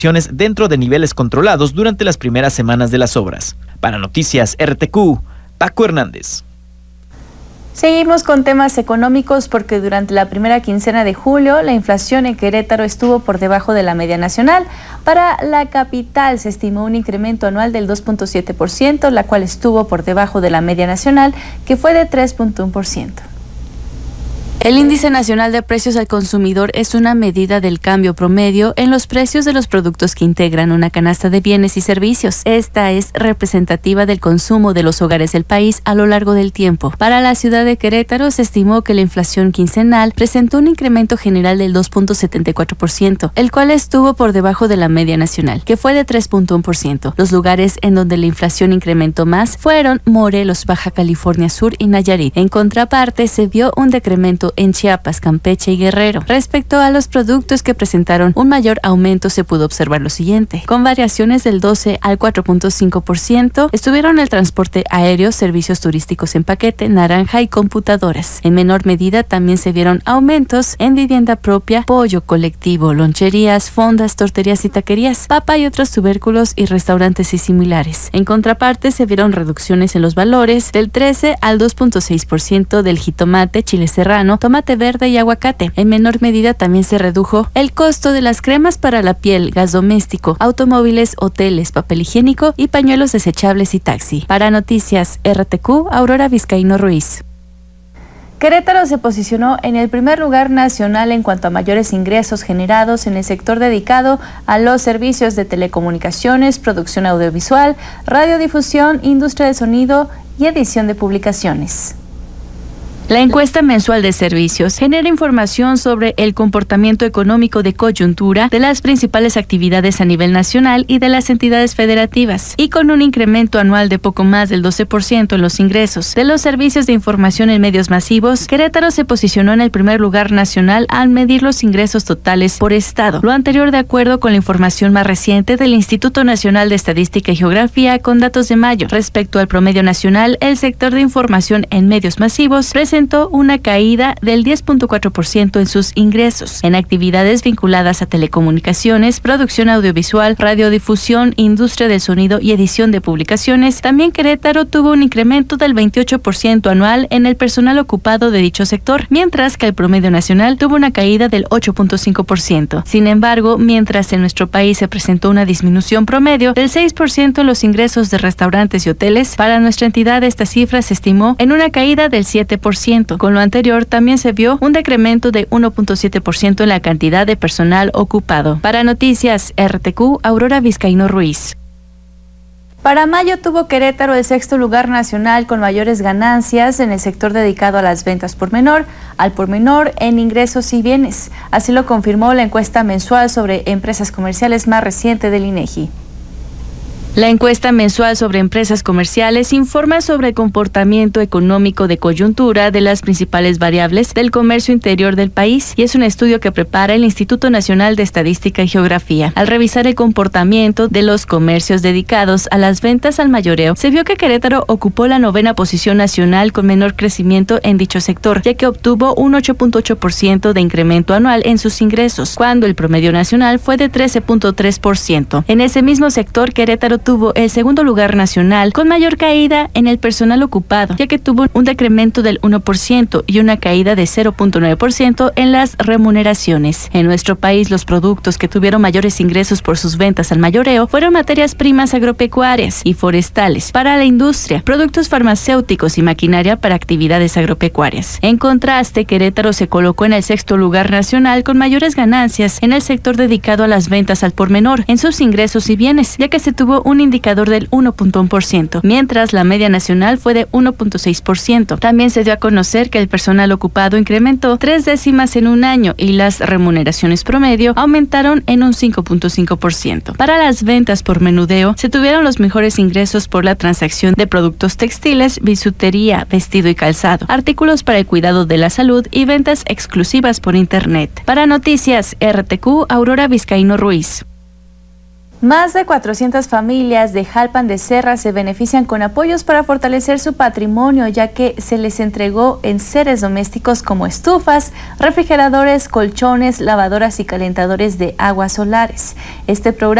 dentro de niveles controlados durante las primeras semanas de las obras. Para Noticias RTQ, Paco Hernández. Seguimos con temas económicos porque durante la primera quincena de julio la inflación en Querétaro estuvo por debajo de la media nacional. Para la capital se estimó un incremento anual del 2.7%, la cual estuvo por debajo de la media nacional, que fue de 3.1%. El Índice Nacional de Precios al Consumidor es una medida del cambio promedio en los precios de los productos que integran una canasta de bienes y servicios. Esta es representativa del consumo de los hogares del país a lo largo del tiempo. Para la ciudad de Querétaro se estimó que la inflación quincenal presentó un incremento general del 2.74%, el cual estuvo por debajo de la media nacional, que fue de 3.1%. Los lugares en donde la inflación incrementó más fueron Morelos, Baja California Sur y Nayarit. En contraparte, se vio un decremento en Chiapas, Campeche y Guerrero. Respecto a los productos que presentaron un mayor aumento, se pudo observar lo siguiente. Con variaciones del 12 al 4.5%, estuvieron el transporte aéreo, servicios turísticos en paquete, naranja y computadoras. En menor medida también se vieron aumentos en vivienda propia, pollo colectivo, loncherías, fondas, torterías y taquerías, papa y otros tubérculos y restaurantes y similares. En contraparte, se vieron reducciones en los valores del 13 al 2.6% del jitomate, chile serrano, tomate verde y aguacate. En menor medida también se redujo el costo de las cremas para la piel, gas doméstico, automóviles, hoteles, papel higiénico y pañuelos desechables y taxi. Para Noticias RTQ, Aurora Vizcaíno Ruiz. Querétaro se posicionó en el primer lugar nacional en cuanto a mayores ingresos generados en el sector dedicado a los servicios de telecomunicaciones, producción audiovisual, radiodifusión, industria de sonido y edición de publicaciones. La encuesta mensual de servicios genera información sobre el comportamiento económico de coyuntura de las principales actividades a nivel nacional y de las entidades federativas, y con un incremento anual de poco más del 12% en los ingresos de los servicios de información en medios masivos, Querétaro se posicionó en el primer lugar nacional al medir los ingresos totales por estado, lo anterior de acuerdo con la información más reciente del Instituto Nacional de Estadística y Geografía con datos de mayo. Respecto al promedio nacional, el sector de información en medios masivos presentó una caída del 10.4% en sus ingresos. En actividades vinculadas a telecomunicaciones, producción audiovisual, radiodifusión, industria del sonido y edición de publicaciones, también Querétaro tuvo un incremento del 28% anual en el personal ocupado de dicho sector, mientras que el promedio nacional tuvo una caída del 8.5%. Sin embargo, mientras en nuestro país se presentó una disminución promedio del 6% en los ingresos de restaurantes y hoteles, para nuestra entidad esta cifra se estimó en una caída del 7%. Con lo anterior, también se vio un decremento de 1.7% en la cantidad de personal ocupado. Para Noticias RTQ, Aurora Vizcaíno Ruiz. Para mayo tuvo Querétaro el sexto lugar nacional con mayores ganancias en el sector dedicado a las ventas al por menor en ingresos y bienes. Así lo confirmó la encuesta mensual sobre empresas comerciales más reciente del INEGI. La encuesta mensual sobre empresas comerciales informa sobre el comportamiento económico de coyuntura de las principales variables del comercio interior del país y es un estudio que prepara el Instituto Nacional de Estadística y Geografía. Al revisar el comportamiento de los comercios dedicados a las ventas al mayoreo, se vio que Querétaro ocupó la 9ª posición nacional con menor crecimiento en dicho sector, ya que obtuvo un 8.8% de incremento anual en sus ingresos, cuando el promedio nacional fue de 13.3%. En ese mismo sector, Querétaro tuvo el segundo lugar nacional con mayor caída en el personal ocupado, ya que tuvo un decremento del 1% y una caída de 0.9% en las remuneraciones. En nuestro país, los productos que tuvieron mayores ingresos por sus ventas al mayoreo fueron materias primas agropecuarias y forestales para la industria, productos farmacéuticos y maquinaria para actividades agropecuarias. En contraste, Querétaro se colocó en el sexto lugar nacional con mayores ganancias en el sector dedicado a las ventas al por menor en sus ingresos y bienes, ya que se tuvo un indicador del 1.1%, mientras la media nacional fue de 1.6%. También se dio a conocer que el personal ocupado incrementó 3 décimas en un año y las remuneraciones promedio aumentaron en un 5.5%. Para las ventas por menudeo, se tuvieron los mejores ingresos por la transacción de productos textiles, bisutería, vestido y calzado, artículos para el cuidado de la salud y ventas exclusivas por internet. Para Noticias RTQ, Aurora Vizcaíno Ruiz. Más de 400 familias de Jalpan de Serra se benefician con apoyos para fortalecer su patrimonio, ya que se les entregó enseres domésticos como estufas, refrigeradores, colchones, lavadoras y calentadores de aguas solares. Este programa